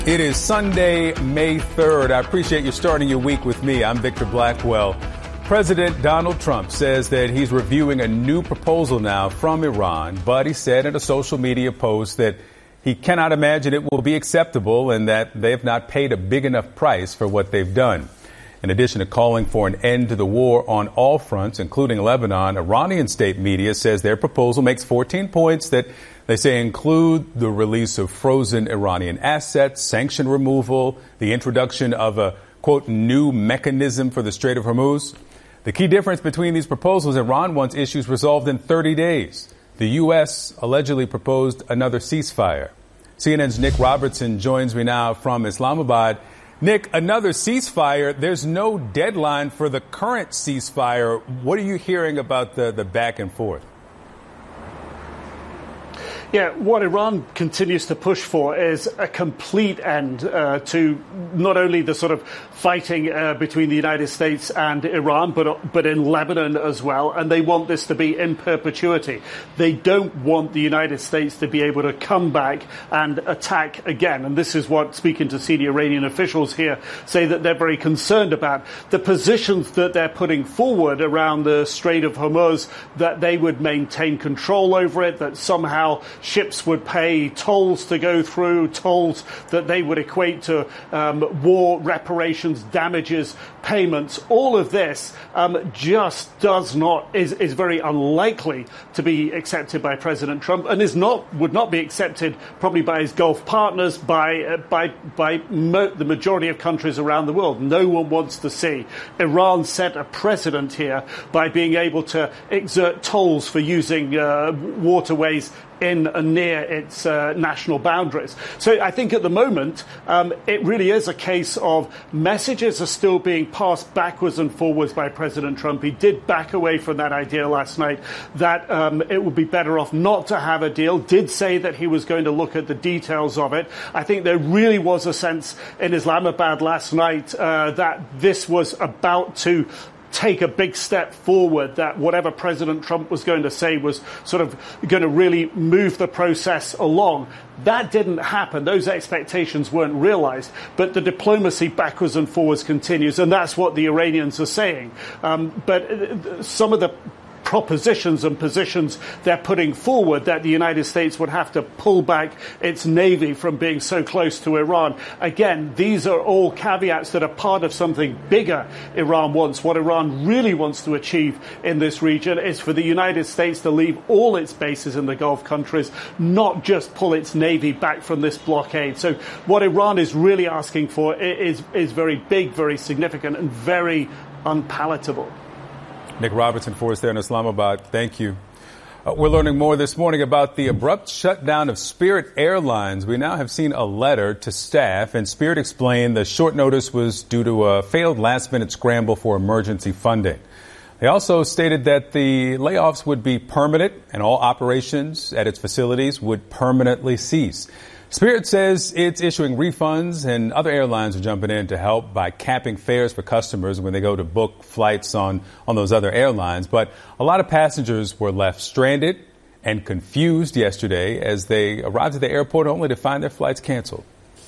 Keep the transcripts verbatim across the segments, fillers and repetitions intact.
It is Sunday, May third. I appreciate you starting your week with me. I'm Victor Blackwell. President Donald Trump says that he's reviewing a new proposal now from Iran, but he said in a social media post that he cannot imagine it will be acceptable and that they have not paid a big enough price for what they've done. In addition to calling for an end to the war on all fronts, including Lebanon, Iranian state media says their proposal makes fourteen points that they say include the release of frozen Iranian assets, sanction removal, the introduction of a, quote, new mechanism for the Strait of Hormuz. The key difference between these proposals, Iran wants issues resolved in thirty days. The U S allegedly proposed another ceasefire. C N N's Nick Robertson joins me now from Islamabad. Nick, another ceasefire. There's no deadline for the current ceasefire. What are you hearing about the, the back and forth? Yeah, what Iran continues to push for is a complete end uh, to not only the sort of fighting uh, between the United States and Iran, but but in Lebanon as well. And they want this to be in perpetuity. They don't want the United States to be able to come back and attack again. And this is what, speaking to senior Iranian officials here, say that they're very concerned about. The positions that they're putting forward around the Strait of Hormuz, that they would maintain control over it, that somehow ships would pay tolls to go through, tolls that they would equate to um, war reparations, damages, payments. All of this um, just does not, is, is very unlikely to be accepted by President Trump, and is not, would not be accepted probably by his Gulf partners, by, uh, by, by mo- the majority of countries around the world. No one wants to see Iran set a precedent here by being able to exert tolls for using uh, waterways in and near its uh, national boundaries. So I think at the moment, um, it really is a case of messages are still being passed backwards and forwards by President Trump. He did back away from that idea last night that um, it would be better off not to have a deal, did say that he was going to look at the details of it. I think there really was a sense in Islamabad last night uh, that this was about to take a big step forward, that whatever President Trump was going to say was sort of going to really move the process along. That didn't happen. Those expectations weren't realized. But the diplomacy backwards and forwards continues, and that's what the Iranians are saying. Um, but some of the propositions and positions they're putting forward, that the United States would have to pull back its navy from being so close to Iran. Again, these are all caveats that are part of something bigger Iran wants. What Iran really wants to achieve in this region is for the United States to leave all its bases in the Gulf countries, not just pull its navy back from this blockade. So what Iran is really asking for is, is very big, very significant, and very unpalatable. Nick Robertson for us there in Islamabad. Thank you. Uh, we're learning more this morning about the abrupt shutdown of Spirit Airlines. We now have seen a letter to staff, and Spirit explained the short notice was due to a failed last-minute scramble for emergency funding. They also stated that the layoffs would be permanent and all operations at its facilities would permanently cease. Spirit says it's issuing refunds, and other airlines are jumping in to help by capping fares for customers when they go to book flights on, on those other airlines. But a lot of passengers were left stranded and confused yesterday as they arrived at the airport only to find their flights canceled.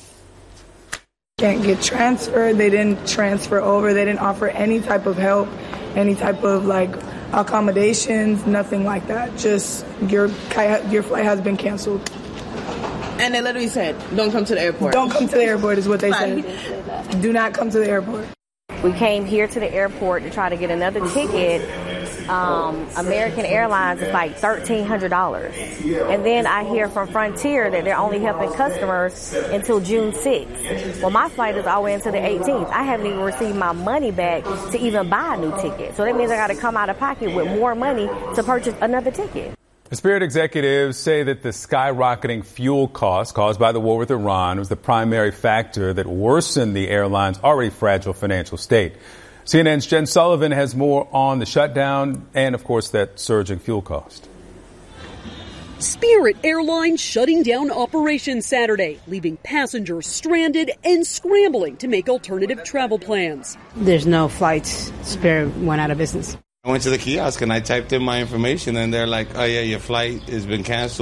Can't get transferred. They didn't transfer over. They didn't offer any type of help, any type of like accommodations, nothing like that. Just your your flight has been canceled. And they literally said, don't come to the airport. Don't come to the airport is what they said. Do not come to the airport. We came here to the airport to try to get another ticket. Um, American Airlines is like thirteen hundred dollars. And then I hear from Frontier that they're only helping customers until June sixth. Well, my flight is all the way until the eighteenth. I haven't even received my money back to even buy a new ticket. So that means I got to come out of pocket with more money to purchase another ticket. The Spirit executives say that the skyrocketing fuel costs caused by the war with Iran was the primary factor that worsened the airline's already fragile financial state. C N N's Jen Sullivan has more on the shutdown and, of course, that surging fuel cost. Spirit Airlines shutting down operations Saturday, leaving passengers stranded and scrambling to make alternative travel plans. There's no flights. Spirit went out of business. I went to the kiosk and I typed in my information and they're like, oh, yeah, your flight has been canceled.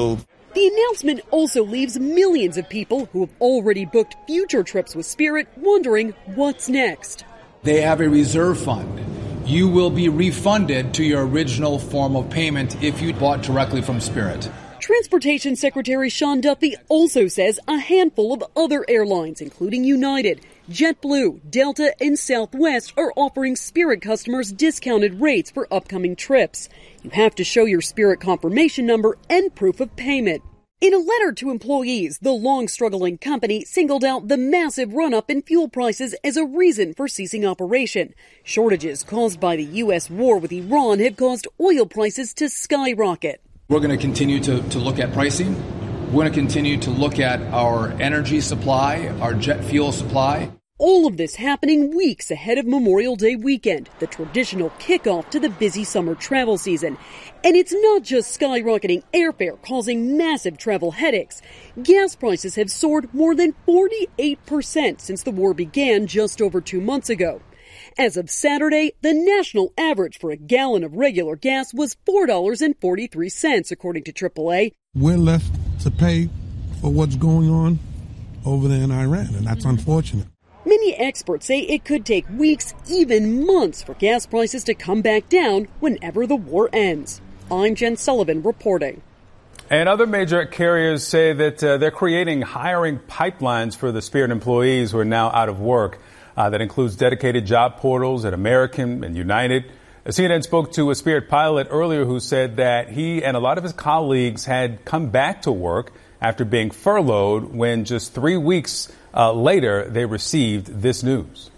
The announcement also leaves millions of people who have already booked future trips with Spirit wondering what's next. They have a reserve fund. You will be refunded to your original form of payment if you bought directly from Spirit. Transportation Secretary Sean Duffy also says a handful of other airlines, including United, JetBlue, Delta, and Southwest, are offering Spirit customers discounted rates for upcoming trips. You have to show your Spirit confirmation number and proof of payment. In a letter to employees, the long-struggling company singled out the massive run-up in fuel prices as a reason for ceasing operation. Shortages caused by the U S war with Iran have caused oil prices to skyrocket. We're going to continue to, to look at pricing. We're going to continue to look at our energy supply, our jet fuel supply. All of this happening weeks ahead of Memorial Day weekend, the traditional kickoff to the busy summer travel season. And it's not just skyrocketing airfare causing massive travel headaches. Gas prices have soared more than forty-eight percent since the war began just over two months ago. As of Saturday, the national average for a gallon of regular gas was four dollars and forty-three cents, according to triple A. We're left to pay for what's going on over there in Iran, and that's unfortunate. Many experts say it could take weeks, even months, for gas prices to come back down whenever the war ends. I'm Jen Sullivan reporting. And other major carriers say that uh, they're creating hiring pipelines for the Spirit employees who are now out of work. Uh, that includes dedicated job portals at American and United. C N N spoke to a Spirit pilot earlier who said that he and a lot of his colleagues had come back to work after being furloughed when just three weeks uh, later they received this news.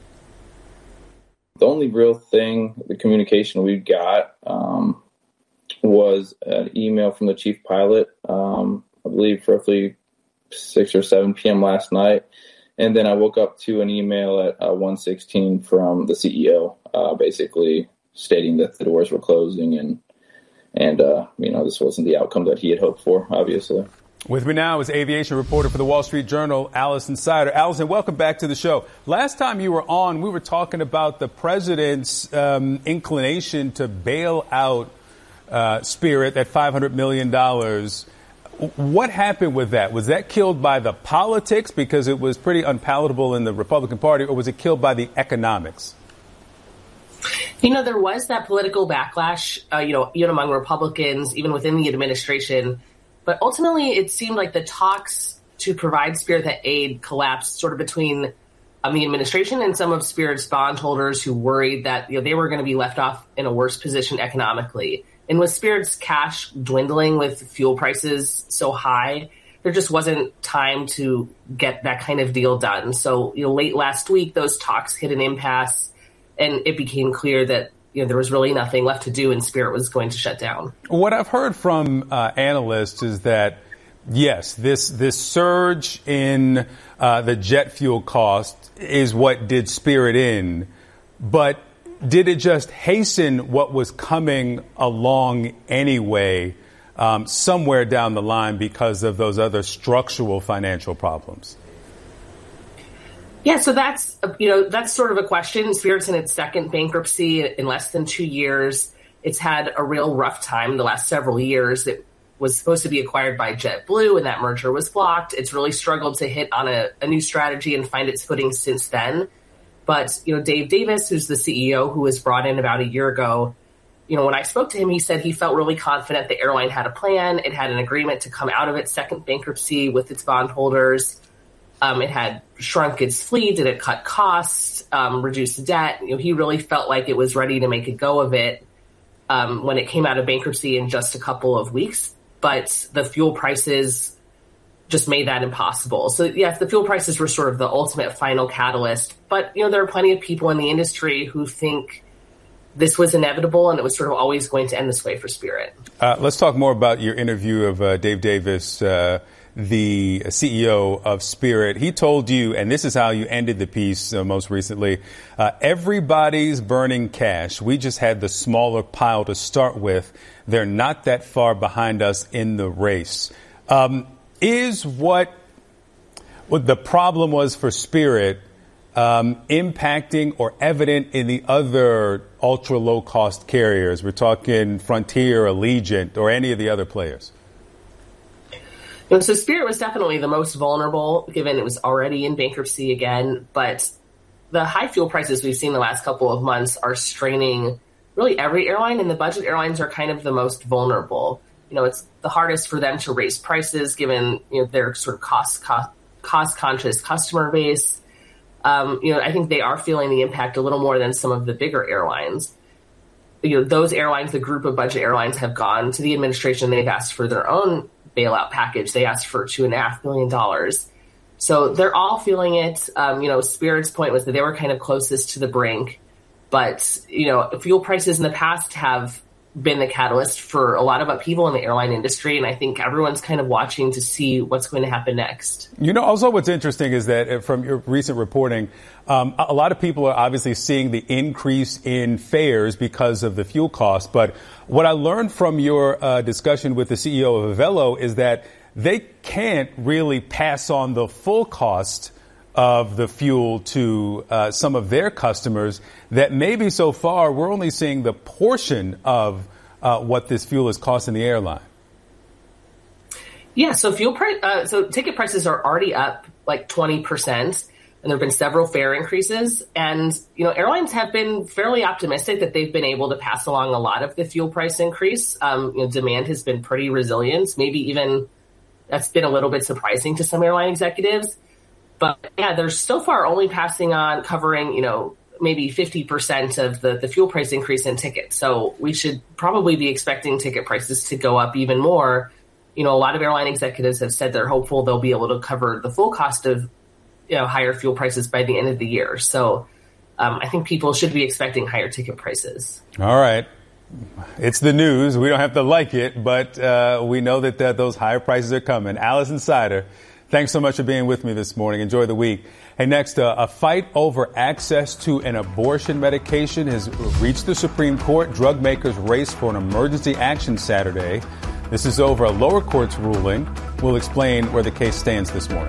The only real thing, the communication we got um, was an email from the chief pilot, um, I believe roughly six or seven p.m. last night. And then I woke up to an email at uh, one sixteen from the C E O, uh, basically stating that the doors were closing and, and uh, you know, this wasn't the outcome that he had hoped for, obviously. With me now is aviation reporter for the Wall Street Journal, Allison Sider. Allison, welcome back to the show. Last time you were on, we were talking about the president's um, inclination to bail out uh, Spirit at five hundred million dollars. What happened with that? Was that killed by the politics because it was pretty unpalatable in the Republican Party, or was it killed by the economics? You know, there was that political backlash, uh, you know, even among Republicans, even within the administration. But ultimately, it seemed like the talks to provide Spirit that aid collapsed sort of between um, the administration and some of Spirit's bondholders who worried that, you know, they were going to be left off in a worse position economically. And with Spirit's cash dwindling with fuel prices so high, there just wasn't time to get that kind of deal done. So, you know, late last week, those talks hit an impasse, and it became clear that, you know, there was really nothing left to do and Spirit was going to shut down. What I've heard from uh, analysts is that, yes, this this surge in uh, the jet fuel cost is what did Spirit in, but did it just hasten what was coming along anyway, um, somewhere down the line because of those other structural financial problems? Yeah, so that's, you know, that's sort of a question. Spirit's in its second bankruptcy in less than two years. It's had a real rough time the last several years. It was supposed to be acquired by JetBlue, and that merger was blocked. It's really struggled to hit on a, a new strategy and find its footing since then. But, you know, Dave Davis, who's the C E O, who was brought in about a year ago, you know, when I spoke to him, he said he felt really confident the airline had a plan. It had an agreement to come out of its second bankruptcy with its bondholders. Um, it had shrunk its fleet, it had cut costs, um, reduced the debt. You know, he really felt like it was ready to make a go of it um, when it came out of bankruptcy in just a couple of weeks. But the fuel prices just made that impossible. So, yes, the fuel prices were sort of the ultimate final catalyst. But, you know, there are plenty of people in the industry who think this was inevitable and it was sort of always going to end this way for Spirit. Uh, let's talk more about your interview of uh, Dave Davis, uh, the C E O of Spirit. He told you, and this is how you ended the piece uh, most recently, uh, everybody's burning cash. We just had the smaller pile to start with. They're not that far behind us in the race. Um, is what, what the problem was for Spirit um, impacting or evident in the other ultra low cost carriers? We're talking Frontier, Allegiant, or any of the other players. So Spirit was definitely the most vulnerable, given it was already in bankruptcy again. But the high fuel prices we've seen the last couple of months are straining really every airline, and the budget airlines are kind of the most vulnerable. You know, it's the hardest for them to raise prices, given you know their sort of cost cost, cost conscious customer base. Um, you know, I think they are feeling the impact a little more than some of the bigger airlines. You know, those airlines, the group of budget airlines, have gone to the administration. They've asked for their own bailout package. They asked for two and a half million dollars. So they're all feeling it. Um, you know, Spirit's point was that they were kind of closest to the brink, but you know, fuel prices in the past have been the catalyst for a lot of upheaval in the airline industry, and I think everyone's kind of watching to see what's going to happen next. You know, also what's interesting is that from your recent reporting, um, a lot of people are obviously seeing the increase in fares because of the fuel costs. But what I learned from your uh, discussion with the C E O of Avelo is that they can't really pass on the full cost of the fuel to uh, some of their customers, that maybe so far we're only seeing the portion of uh, what this fuel is costing the airline. Yeah, so fuel price, uh, so ticket prices are already up like twenty percent, and there have been several fare increases. And, you know, airlines have been fairly optimistic that they've been able to pass along a lot of the fuel price increase. Um, you know, demand has been pretty resilient, maybe even that's been a little bit surprising to some airline executives. But yeah, they're so far only passing on, covering, you know, maybe fifty percent of the, the fuel price increase in tickets. So we should probably be expecting ticket prices to go up even more. You know, a lot of airline executives have said they're hopeful they'll be able to cover the full cost of, you know, higher fuel prices by the end of the year. So um, I think people should be expecting higher ticket prices. All right. It's the news. We don't have to like it, but uh, we know that uh, those higher prices are coming. Allison Sider, thanks so much for being with me this morning. Enjoy the week. Hey, next, uh, a fight over access to an abortion medication has reached the Supreme Court. Drug makers race for an emergency action Saturday. This is over a lower court's ruling. We'll explain where the case stands this morning.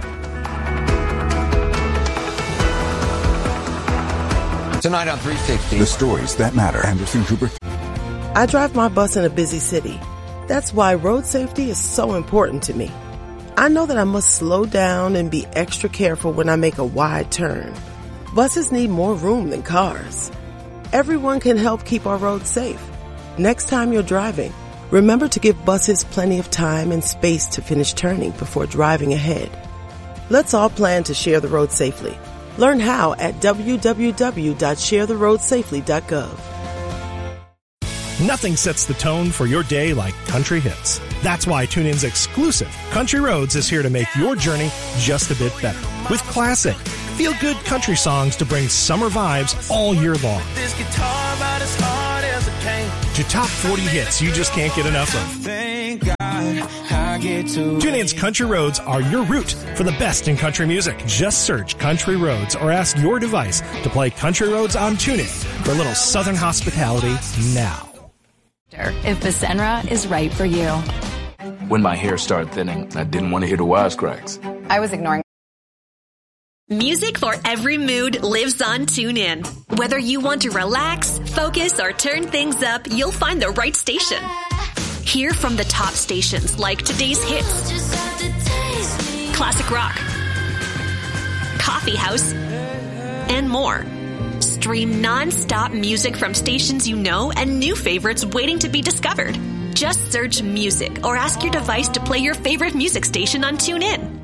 Tonight on three sixty. The stories that matter. Anderson Cooper. I drive my bus in a busy city. That's why road safety is so important to me. I know that I must slow down and be extra careful when I make a wide turn. Buses need more room than cars. Everyone can help keep our roads safe. Next time you're driving, remember to give buses plenty of time and space to finish turning before driving ahead. Let's all plan to share the road safely. Learn how at w w w dot share the road safely dot gov. Nothing sets the tone for your day like country hits. That's why TuneIn's exclusive Country Roads is here to make your journey just a bit better. With classic, feel-good country songs to bring summer vibes all year long. This guitar about as hard as it came. To top forty hits you just can't get enough of. Thank God I get to TuneIn's Country Roads are your route for the best in country music. Just search Country Roads or ask your device to play Country Roads on TuneIn for a little Southern hospitality now. If Fasenra is right for you. When my hair started thinning, I didn't want to hear the wisecracks. I was ignoring. Music for every mood lives on TuneIn. Whether you want to relax, focus, or turn things up, you'll find the right station. Hear from the top stations like today's hits, classic rock, coffee house, and more. Stream non-stop music from stations you know and new favorites waiting to be discovered. Just search music or ask your device to play your favorite music station on TuneIn.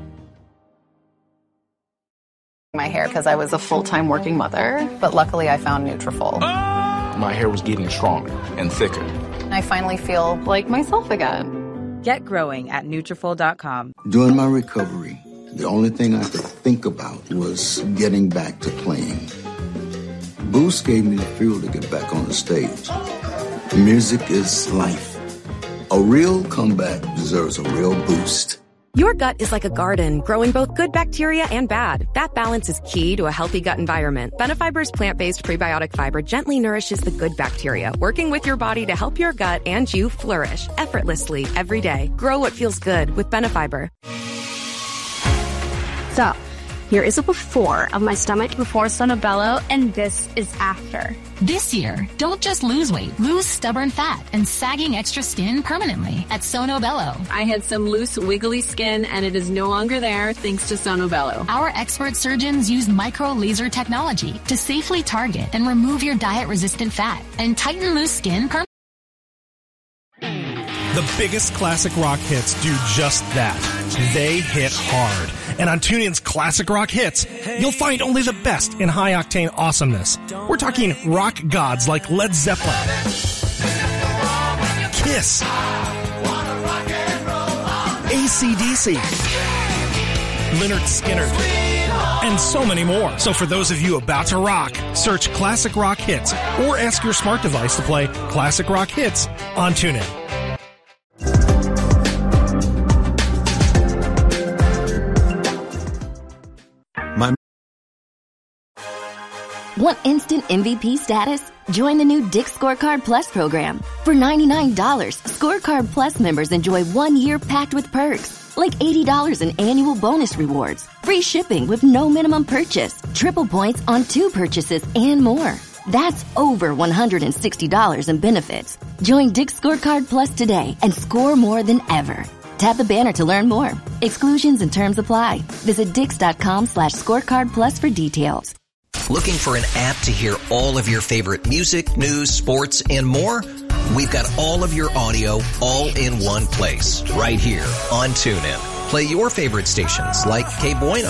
My hair because I was a full-time working mother, but luckily I found Nutrafol. My hair was getting stronger and thicker. I finally feel like myself again. Get growing at Nutrafol dot com. During my recovery, the only thing I could think about was getting back to playing. Boost gave me the fuel to get back on the stage. Music is life. A real comeback deserves a real boost. Your gut is like a garden, growing both good bacteria and bad. That balance is key to a healthy gut environment. Benefiber's plant-based prebiotic fiber gently nourishes the good bacteria, working with your body to help your gut and you flourish effortlessly every day. Grow what feels good with Benefiber. So, Here is a before of my stomach before Sono Bello, and this is after. This year, don't just lose weight, lose stubborn fat and sagging extra skin permanently at Sono Bello. I had some loose, wiggly skin, and it is no longer there thanks to Sono Bello. Our expert surgeons use micro laser technology to safely target and remove your diet-resistant fat and tighten loose skin permanently. The biggest classic rock hits do just that. They hit hard. And on TuneIn's Classic Rock Hits, you'll find only the best in high-octane awesomeness. We're talking rock gods like Led Zeppelin, Kiss, A C D C, Lynyrd Skynyrd, and so many more. So for those of you about to rock, search Classic Rock Hits or ask your smart device to play Classic Rock Hits on TuneIn. Want instant M V P status? Join the new Dick's Scorecard Plus program. For ninety-nine dollars, Scorecard Plus members enjoy one year packed with perks, like eighty dollars in annual bonus rewards, free shipping with no minimum purchase, triple points on two purchases, and more. That's over one hundred sixty dollars in benefits. Join Dick's Scorecard Plus today and score more than ever. Tap the banner to learn more. Exclusions and terms apply. Visit dix.com slash scorecard plus for details. Looking for an app to hear all of your favorite music, news, sports, and more? We've got all of your audio all in one place, right here on TuneIn. Play your favorite stations like K Bueno,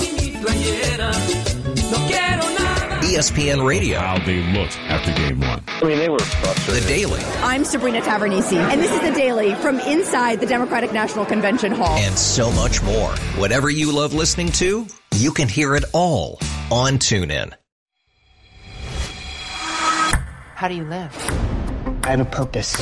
E S P N Radio. How they looked after game one. I mean, they were frustrated. The Daily. I'm Sabrina Tavernisi, and this is The Daily from inside the Democratic National Convention Hall. And so much more. Whatever you love listening to, you can hear it all on TuneIn. How do you live? I have a purpose.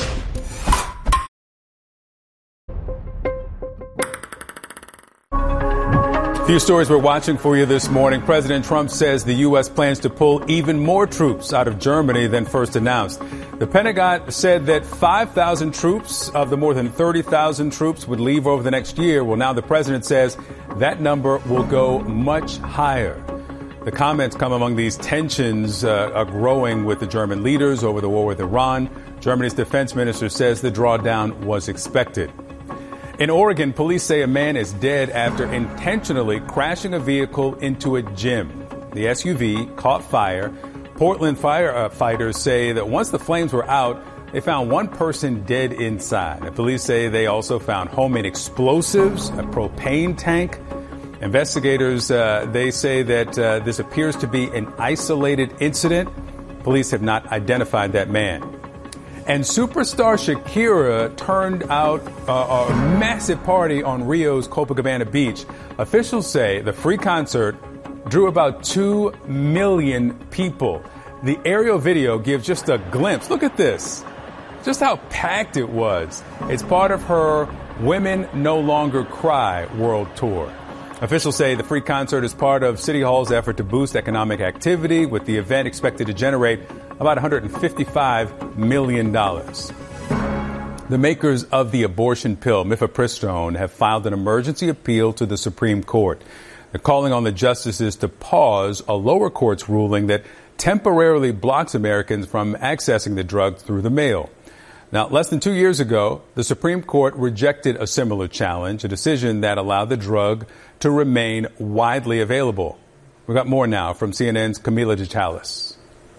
A few stories we're watching for you this morning. President Trump says the U S plans to pull even more troops out of Germany than first announced. The Pentagon said that five thousand troops of the more than thirty thousand troops would leave over the next year. Well, now the president says that number will go much higher. The comments come among these tensions uh, are growing with the German leaders over the war with Iran. Germany's defense minister says the drawdown was expected. In Oregon, police say a man is dead after intentionally crashing a vehicle into a gym. The S U V caught fire. Portland firefighters say that once the flames were out, they found one person dead inside. The police say they also found homemade explosives, a propane tank. Investigators, uh, they say that uh, this appears to be an isolated incident. Police have not identified that man. And superstar Shakira turned out uh, a massive party on Rio's Copacabana Beach. Officials say the free concert drew about two million people. The aerial video gives just a glimpse. Look at this. Just how packed it was. It's part of her Women No Longer Cry world tour. Officials say the free concert is part of City Hall's effort to boost economic activity, with the event expected to generate about one hundred fifty-five million dollars. The makers of the abortion pill, mifepristone, have filed an emergency appeal to the Supreme Court. They're calling on the justices to pause a lower court's ruling that temporarily blocks Americans from accessing the drug through the mail. Now, less than two years ago, the Supreme Court rejected a similar challenge, a decision that allowed the drug to remain widely available. We've got more now from C N N's Camila DeChalis.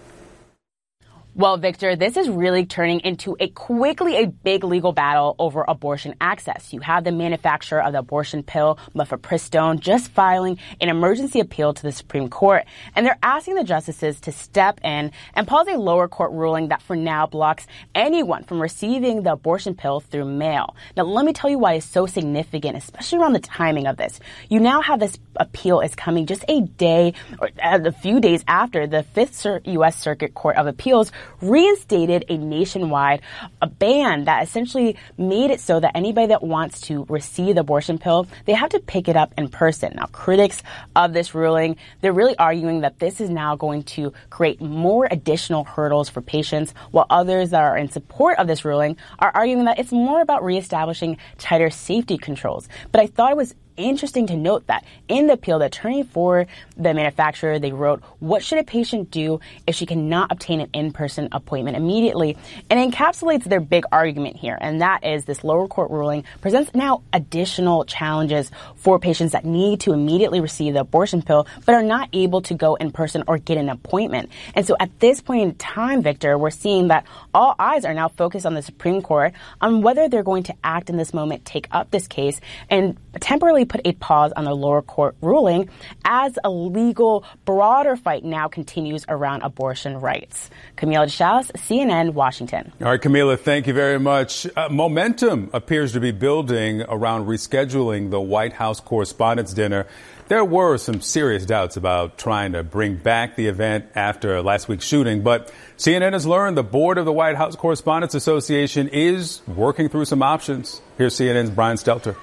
Well, Victor, this is really turning into a quickly a big legal battle over abortion access. You have the manufacturer of the abortion pill, mifepristone, just filing an emergency appeal to the Supreme Court, and they're asking the justices to step in and pause a lower court ruling that for now blocks anyone from receiving the abortion pill through mail. Now, let me tell you why it's so significant, especially around the timing of this. You now have this appeal is coming just a day or a few days after the Fifth U S Circuit Court of Appeals reinstated a nationwide a ban that essentially made it so that anybody that wants to receive the abortion pill, they have to pick it up in person. Now, critics of this ruling, they're really arguing that this is now going to create more additional hurdles for patients, while others that are in support of this ruling are arguing that it's more about reestablishing tighter safety controls. But I thought it was interesting to note that in the appeal, the attorney for the manufacturer, they wrote, what should a patient do if she cannot obtain an in-person appointment immediately? And it encapsulates their big argument here, and that is this lower court ruling presents now additional challenges for patients that need to immediately receive the abortion pill but are not able to go in person or get an appointment. And so at this point in time, Victor, we're seeing that all eyes are now focused on the Supreme Court on whether they're going to act in this moment, take up this case, and temporarily put a pause on the lower court ruling as a legal, broader fight now continues around abortion rights. Camila DeChalis, C N N, Washington. All right, Camila, thank you very much. Uh, momentum appears to be building around rescheduling the White House Correspondents' Dinner. There were some serious doubts about trying to bring back the event after last week's shooting, but C N N has learned the board of the White House Correspondents Association is working through some options. Here's C N N's Brian Stelter.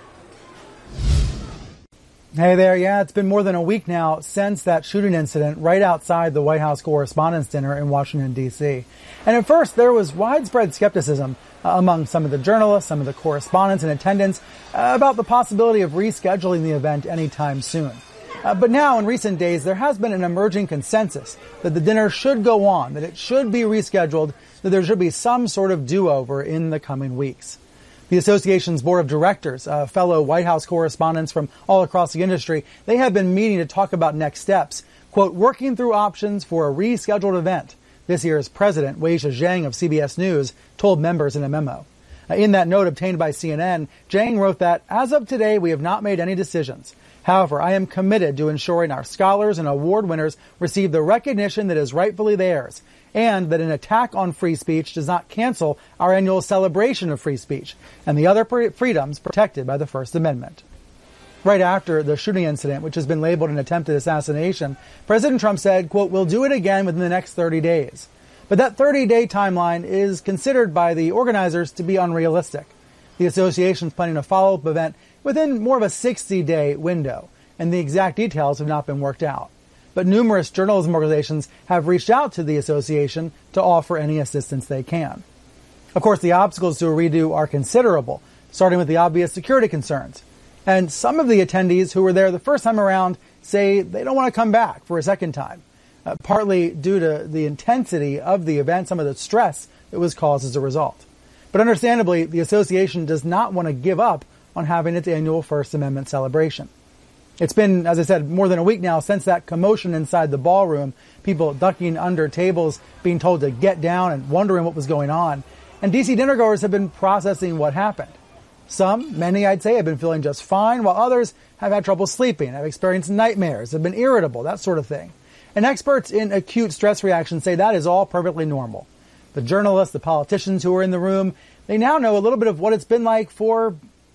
Hey there. Yeah, it's been more than a week now since that shooting incident right outside the White House Correspondents' Dinner in Washington, D C. And at first, there was widespread skepticism uh, among some of the journalists, some of the correspondents in attendance uh, about the possibility of rescheduling the event anytime soon. Uh, but now, in recent days, there has been an emerging consensus that the dinner should go on, that it should be rescheduled, that there should be some sort of do-over in the coming weeks. The association's board of directors, uh, fellow White House correspondents from all across the industry, they have been meeting to talk about next steps, quote, working through options for a rescheduled event. This year's president, Weijia Zhang of C B S News, told members in a memo. Uh, in that note obtained by C N N, Zhang wrote that, as of today, we have not made any decisions. However, I am committed to ensuring our scholars and award winners receive the recognition that is rightfully theirs, and that an attack on free speech does not cancel our annual celebration of free speech and the other freedoms protected by the First Amendment. Right after the shooting incident, which has been labeled an attempted assassination, President Trump said, quote, we'll do it again within the next thirty days. But that thirty-day timeline is considered by the organizers to be unrealistic. The association is planning a follow-up event within more of a sixty-day window, and the exact details have not been worked out. But numerous journalism organizations have reached out to the association to offer any assistance they can. Of course, the obstacles to a redo are considerable, starting with the obvious security concerns. And some of the attendees who were there the first time around say they don't want to come back for a second time, uh, partly due to the intensity of the event, some of the stress that was caused as a result. But understandably, the association does not want to give up on having its annual First Amendment celebration. It's been, as I said, more than a week now since that commotion inside the ballroom, people ducking under tables, being told to get down and wondering what was going on. And D C dinnergoers have been processing what happened. Some, many I'd say, have been feeling just fine, while others have had trouble sleeping, have experienced nightmares, have been irritable, that sort of thing. And experts in acute stress reaction say that is all perfectly normal. The journalists, the politicians who are in the room, they now know a little bit of what it's been like for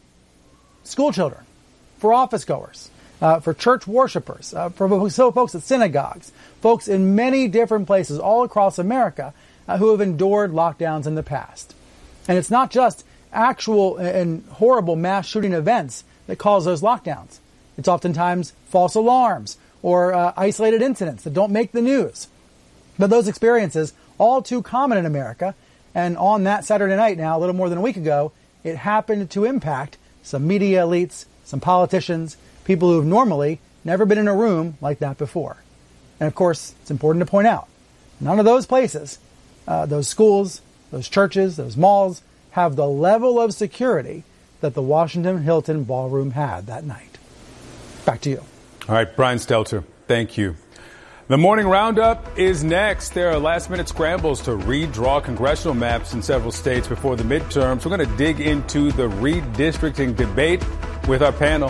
school children, for office goers, uh, for church worshipers, uh, for so folks at synagogues, folks in many different places all across America uh, who have endured lockdowns in the past. And it's not just actual and horrible mass shooting events that cause those lockdowns. It's oftentimes false alarms or uh, isolated incidents that don't make the news. But those experiences, all too common in America, and on that Saturday night now, a little more than a week ago, it happened to impact some media elites, some politicians, people who have normally never been in a room like that before. And of course, it's important to point out, none of those places, uh, those schools, those churches, those malls, have the level of security that the Washington Hilton Ballroom had that night. Back to you. All right, Brian Stelter, thank you. The morning roundup is next. There are last-minute scrambles to redraw congressional maps in several states before the midterms. We're going to dig into the redistricting debate with our panel.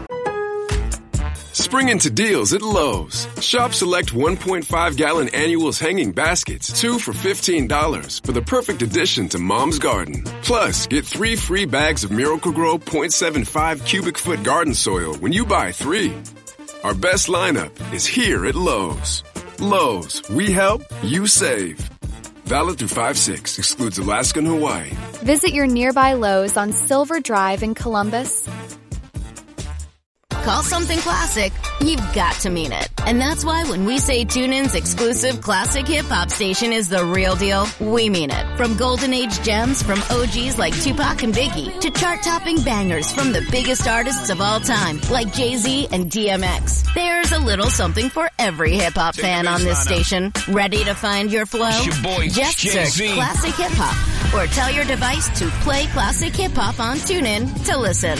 Spring into deals at Lowe's. Shop select one point five gallon annuals hanging baskets, two for fifteen dollars, for the perfect addition to Mom's Garden. Plus, get three free bags of Miracle-Gro point seven five cubic foot garden soil when you buy three. Our best lineup is here at Lowe's. Lowe's, we help, you save. Valid through five six, excludes Alaska and Hawaii. Visit your nearby Lowe's on Silver Drive in Columbus. Call something classic, you've got to mean it. And that's why when we say TuneIn's exclusive classic hip-hop station is the real deal, we mean it. From golden age gems from O Gs like Tupac and Biggie to chart-topping bangers from the biggest artists of all time like Jay-Z and D M X. There's a little something for every hip-hop fan on this station. Ready to find your flow? It's your boy, Just Jay-Z. search Classic Hip Hop or tell your device to play Classic Hip Hop on TuneIn to listen.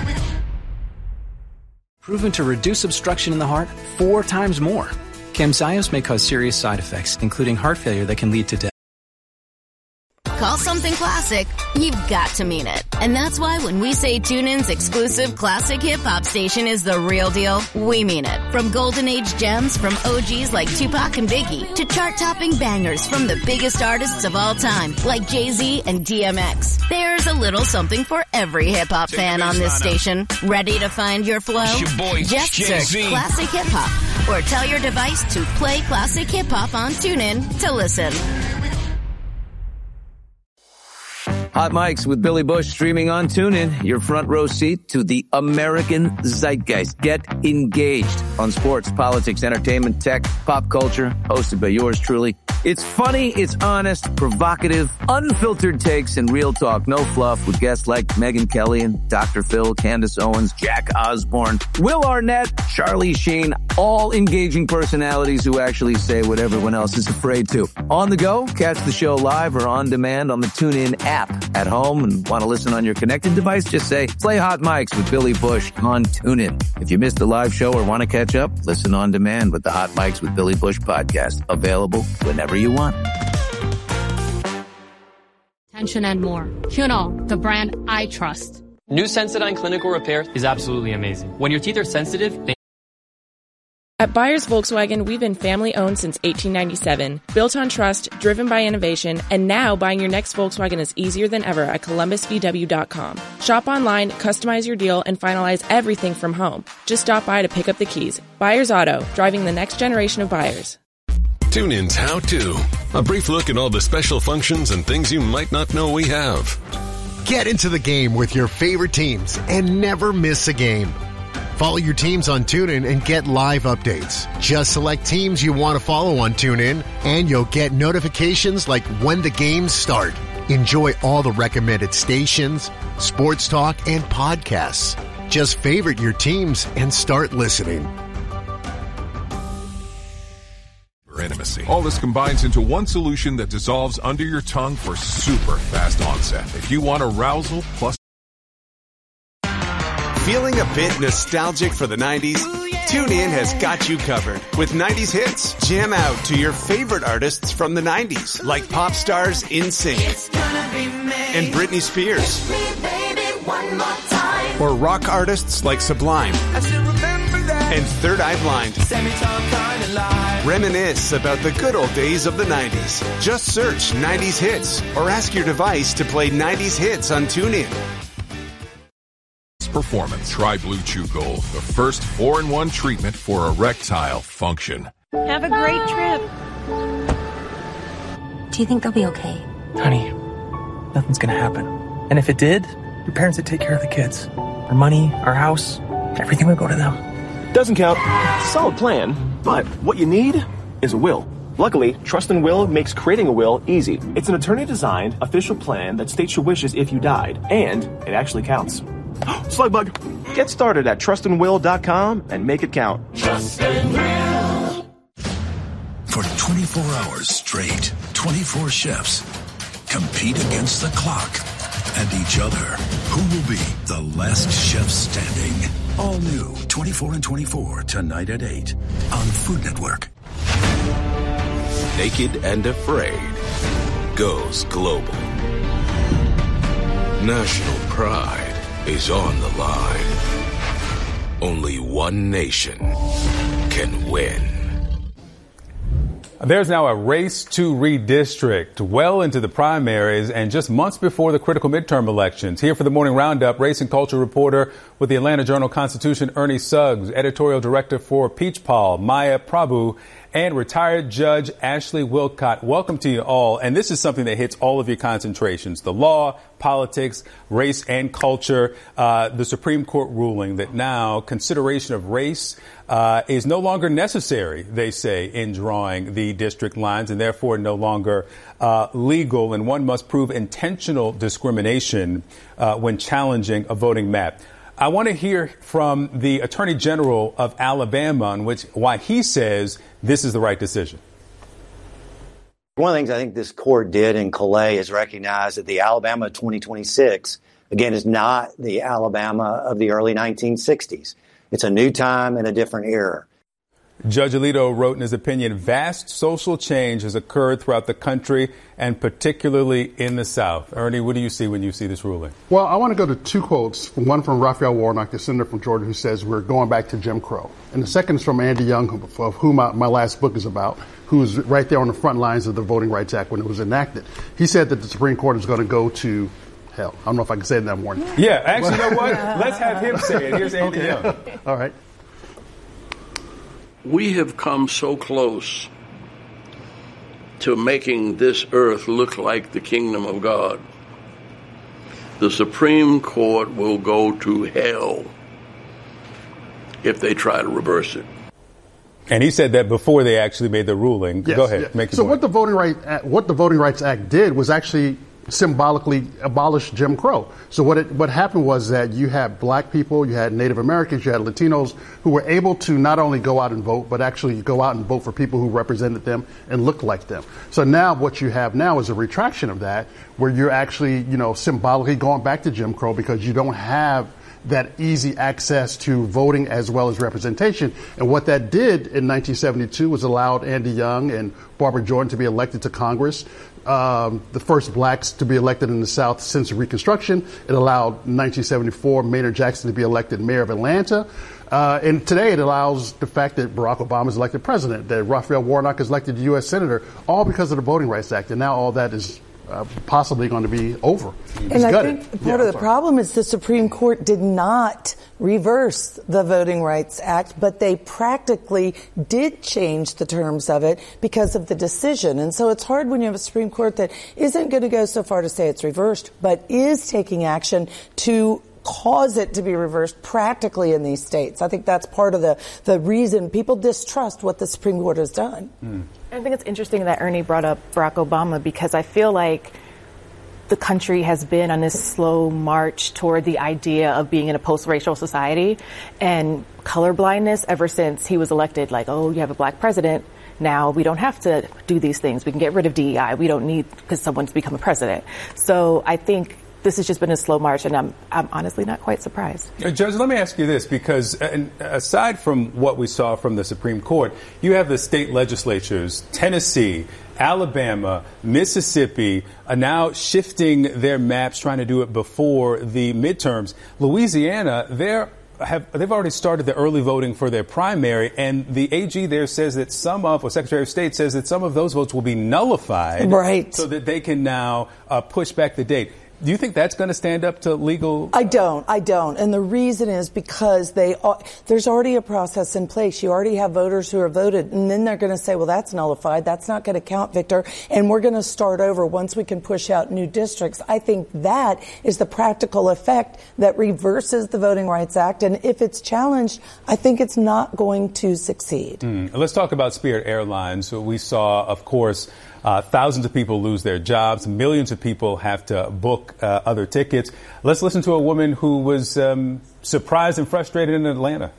Proven to reduce obstruction in the heart four times more. Camzyos may cause serious side effects, including heart failure that can lead to death. Call something classic, you've got to mean it. And that's why when we say TuneIn's exclusive classic hip-hop station is the real deal, we mean it. From golden age gems from O Gs like Tupac and Biggie to chart-topping bangers from the biggest artists of all time like Jay-Z and D M X. There's a little something for every hip-hop fan on this station. Ready to find your flow? It's your boy, Just Jay-Z. search Classic Hip Hop or tell your device to play Classic Hip Hop on TuneIn to listen. Hot Mics with Billy Bush streaming on TuneIn, your front row seat to the American zeitgeist. Get engaged on sports, politics, entertainment, tech, pop culture, hosted by yours truly. It's funny, it's honest, provocative, unfiltered takes, and real talk. No fluff with guests like Megyn Kelly and Doctor Phil, Candace Owens, Jack Osborne, Will Arnett, Charlie Sheen, all engaging personalities who actually say what everyone else is afraid to. On the go, catch the show live or on demand on the TuneIn app. At home and want to listen on your connected device, just say, play Hot Mics with Billy Bush on TuneIn. If you missed the live show or want to catch up, listen on demand with the Hot Mics with Billy Bush podcast. Available whenever you want. Tension and more. Cunol, the brand I trust. New Sensodyne Clinical Repair is absolutely amazing. When your teeth are sensitive, they At Byers Volkswagen, we've been family-owned since eighteen ninety-seven, built on trust, driven by innovation, and now buying your next Volkswagen is easier than ever at Columbus V W dot com. Shop online, customize your deal, and finalize everything from home. Just stop by to pick up the keys. Byers Auto, driving the next generation of buyers. TuneIn's How To. A brief look at all the special functions and things you might not know we have. Get into the game with your favorite teams and never miss a game. Follow your teams on TuneIn and get live updates. Just select teams you want to follow on TuneIn, and you'll get notifications like when the games start. Enjoy all the recommended stations, sports talk, and podcasts. Just favorite your teams and start listening. Intimacy. All this combines into one solution that dissolves under your tongue for super fast onset. If you want arousal plus... Feeling a bit nostalgic for the nineties? TuneIn has got you covered with nineties hits. Jam out to your favorite artists from the nineties, like pop stars NSYNC and Britney Spears, or rock artists like Sublime and Third Eye Blind. Reminisce about the good old days of the nineties. Just search nineties hits or ask your device to play nineties hits on TuneIn. Performance. Try Blue Chew Gold, the first four in one treatment for erectile function. Have a great trip. Do you think they'll be okay? Honey, nothing's gonna happen. And if it did, your parents would take care of the kids. Our money, our house, everything would go to them. Doesn't count. Solid plan, but what you need is a will. Luckily, Trust and Will makes creating a will easy. It's an attorney-designed, official plan that states your wishes if you died, and it actually counts. Slugbug, get started at trust and will dot com and make it count. Trust and Will. For twenty-four hours straight, twenty-four chefs compete against the clock and each other. Who will be the last chef standing? All new twenty-four and twenty-four tonight at eight on Food Network. Naked and Afraid goes global. National pride is on the line. Only one nation can win. There's now a race to redistrict well into the primaries and just months before the critical midterm elections. Here for the morning roundup, race and culture reporter with the Atlanta Journal-Constitution, Ernie Suggs, editorial director for Peach Paul, Maya Prabhu, and retired Judge Ashley Wilcott. Welcome to you all. And this is something that hits all of your concentrations: the law, politics, race, and culture. Uh, the Supreme Court ruling that now consideration of race uh, is no longer necessary, they say, in drawing the district lines, and therefore no longer uh, legal. And one must prove intentional discrimination uh, when challenging a voting map. I want to hear from the Attorney General of Alabama on which why he says this is the right decision. One of the things I think this court did in Calais is recognize that the Alabama twenty twenty-six, again, is not the Alabama of the early nineteen sixties. It's a new time and a different era. Judge Alito wrote in his opinion, vast social change has occurred throughout the country and particularly in the South. Ernie, what do you see when you see this ruling? Well, I want to go to two quotes. One from Raphael Warnock, the senator from Georgia, who says we're going back to Jim Crow. And the second is from Andy Young, of whom my, my last book is about, who's right there on the front lines of the Voting Rights Act when it was enacted. He said that the Supreme Court is going to go to hell. I don't know if I can say it that morning. Yeah, actually, you know what? Let's have him say it. Here's Andy okay. Young. All right. We have come so close to making this earth look like the kingdom of God. The Supreme Court will go to hell if they try to reverse it. And he said that before they actually made the ruling. Yes, Go ahead. Yes. Make your so point. what the Voting Right Act, what the Voting Rights Act did was actually symbolically abolish Jim Crow. So what it, what happened was that you had black people, you had Native Americans, you had Latinos who were able to not only go out and vote, but actually go out and vote for people who represented them and looked like them. So now what you have now is a retraction of that, where you're actually, you know, symbolically going back to Jim Crow because you don't have that easy access to voting as well as representation. And what that did in nineteen seventy-two was allowed Andy Young and Barbara Jordan to be elected to Congress. Um, the first blacks to be elected in the South since Reconstruction. It allowed nineteen seventy-four Maynard Jackson to be elected mayor of Atlanta. Uh, and today it allows the fact that Barack Obama is elected president, that Raphael Warnock is elected U S Senator, all because of the Voting Rights Act. And now all that is Uh, possibly going to be over. And it's I gutted. think part yeah, of the problem is the Supreme Court did not reverse the Voting Rights Act, but they practically did change the terms of it because of the decision. And so it's hard when you have a Supreme Court that isn't going to go so far to say it's reversed, but is taking action to cause it to be reversed practically in these states. I think that's part of the, the reason people distrust what the Supreme Court has done. Mm. I think it's interesting that Ernie brought up Barack Obama because I feel like the country has been on this slow march toward the idea of being in a post-racial society, and colorblindness ever since he was elected, like, oh, you have a black president. Now we don't have to do these things. We can get rid of D E I. We don't need because someone's become a president. So I think this has just been a slow march, and I'm, I'm honestly not quite surprised. Uh, Judge, let me ask you this, because uh, aside from what we saw from the Supreme Court, you have the state legislatures, Tennessee, Alabama, Mississippi, are now shifting their maps, trying to do it before the midterms. Louisiana, they're Have, they've already started the early voting for their primary, and the A G there says that some of, or Secretary of State says that some of those votes will be nullified, right, so that they can now uh, push back the date. Do you think that's going to stand up to legal? I don't. I don't. And the reason is because they are, there's already a process in place. You already have voters who are voted, and then they're going to say, well, that's nullified. That's not going to count, Victor. And we're going to start over once we can push out new districts. I think that is the practical effect that reverses the Voting Rights Act. And if it's challenged, I think it's not going to succeed. Mm. Let's talk about Spirit Airlines. So we saw, of course, Uh, thousands of people lose their jobs. Millions of people have to book uh, other tickets. Let's listen to a woman who was um, surprised and frustrated in Atlanta.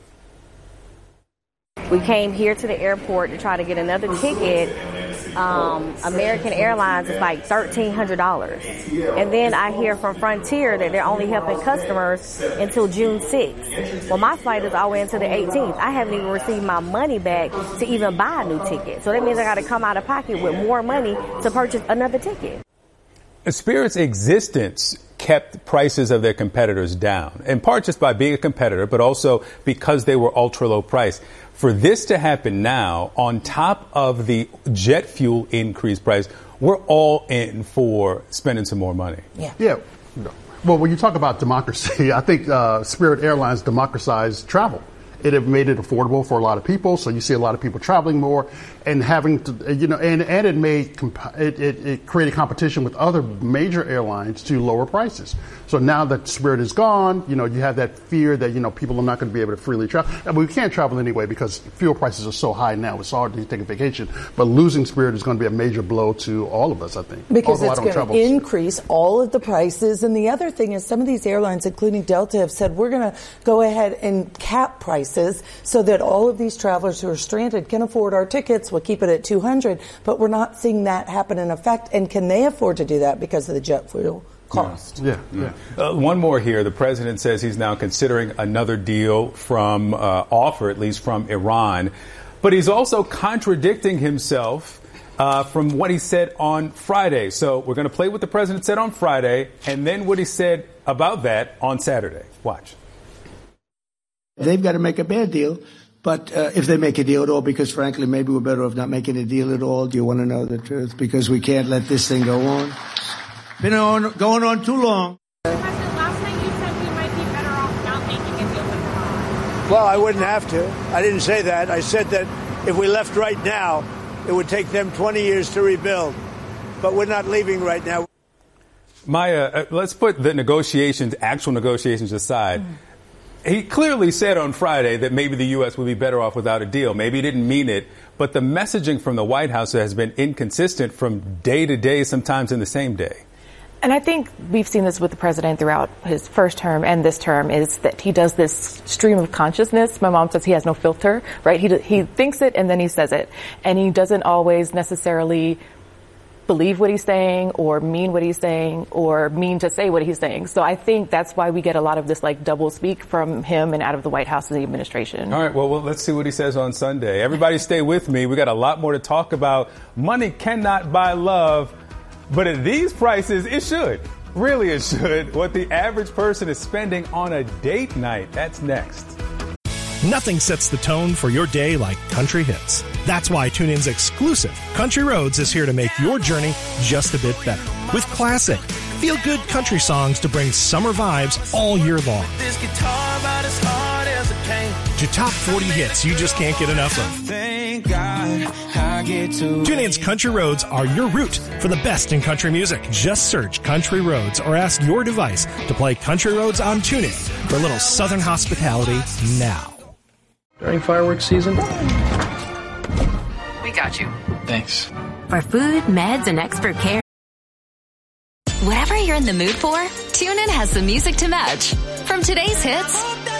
We came here to the airport to try to get another ticket. Um, American Airlines is like thirteen hundred dollars. And then I hear from Frontier that they're only helping customers until June sixth. Well, my flight is all the way until the eighteenth. I haven't even received my money back to even buy a new ticket. So that means I got to come out of pocket with more money to purchase another ticket. Spirit's existence kept prices of their competitors down, in part just by being a competitor, but also because they were ultra low priced. For this to happen now, on top of the jet fuel increase price, we're all in for spending some more money. Yeah. Yeah. Well, when you talk about democracy, I think uh, Spirit Airlines democratized travel. it have made it affordable for a lot of people. So you see a lot of people traveling more and having to, you know, and, and it made, comp- it, it, it created competition with other major airlines to lower prices. So now that Spirit is gone, you know, you have that fear that, you know, people are not going to be able to freely travel. And we can't travel anyway because fuel prices are so high now. It's hard to take a vacation. But losing Spirit is going to be a major blow to all of us, I think. Because it's going to increase all of the prices. And the other thing is some of these airlines, including Delta, have said we're going to go ahead and cap prices so that all of these travelers who are stranded can afford our tickets. We'll keep it at two hundred. But we're not seeing that happen in effect. And can they afford to do that because of the jet fuel cost? Yeah, yeah. yeah. Uh, one more here. The president says he's now considering another deal from, uh, offer at least from Iran. But he's also contradicting himself uh, from what he said on Friday. So we're going to play what the president said on Friday and then what he said about that on Saturday. Watch. They've got to make a bad deal. But uh, if they make a deal at all, because frankly, maybe we're better off not making a deal at all. Do you want to know the truth? Because we can't let this thing go on. Been on, going on too long. President, last night you said we might be better off not making a deal with Iran. Well, I wouldn't have to. I didn't say that. I said that if we left right now, it would take them twenty years to rebuild. But we're not leaving right now. Maya, uh, let's put the negotiations, actual negotiations aside. Mm. He clearly said on Friday that maybe the U S would be better off without a deal. Maybe he didn't mean it, but the messaging from the White House has been inconsistent from day to day, sometimes in the same day. And I think we've seen this with the president throughout his first term and this term, is that he does this stream of consciousness. My mom says he has no filter, right? He he thinks it and then he says it. And he doesn't always necessarily believe what he's saying or mean what he's saying or mean to say what he's saying. So I think that's why we get a lot of this like double speak from him and out of the White House and the administration. All right, well, well, let's see what he says on Sunday. Everybody stay with me. We got a lot more to talk about. Money cannot buy love, but at these prices, it should. Really, it should. What the average person is spending on a date night. That's next. Nothing sets the tone for your day like country hits. That's why TuneIn's exclusive Country Roads is here to make your journey just a bit better. With classic, feel-good country songs to bring summer vibes all year long. This guitar about as hard as it can. To top forty hits you just can't get enough of. Thank God I get to TuneIn's Country Roads are your route for the best in country music. Just search Country Roads or ask your device to play Country Roads on TuneIn for a little Southern hospitality now. During fireworks season? We got you. Thanks. For food, meds, and expert care. Whatever you're in the mood for, TuneIn has the music to match. From today's hits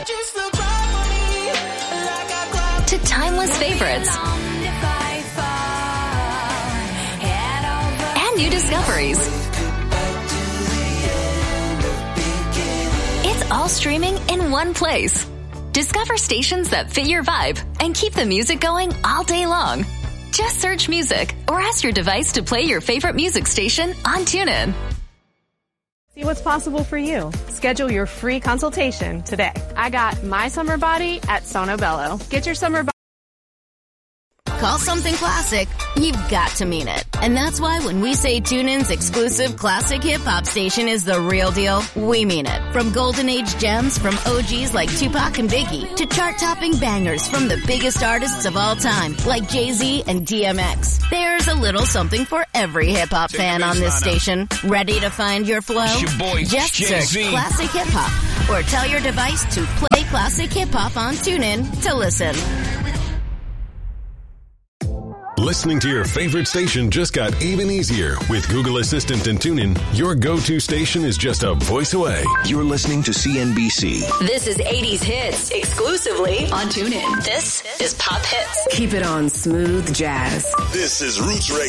to timeless favorites and new discoveries. It's all streaming in one place. Discover stations that fit your vibe and keep the music going all day long. Just search music or ask your device to play your favorite music station on TuneIn. See what's possible for you. Schedule your free consultation today. I got my summer body at Sono Bello. Get your summer body. Call something classic, you've got to mean it. And that's why when we say TuneIn's exclusive classic hip-hop station is the real deal, we mean it. From golden age gems from O Gs like Tupac and Biggie to chart-topping bangers from the biggest artists of all time like Jay-Z and D M X. There's a little something for every hip-hop fan on this station. Ready to find your flow? Your boy, Just Jay-Z. search classic hip-hop or tell your device to play classic hip-hop on TuneIn to listen. Listening to your favorite station just got even easier. With Google Assistant and TuneIn, your go-to station is just a voice away. You're listening to C N B C. This is eighties Hits, exclusively on TuneIn. This is Pop Hits. Keep it on smooth jazz. This is Roots Radio.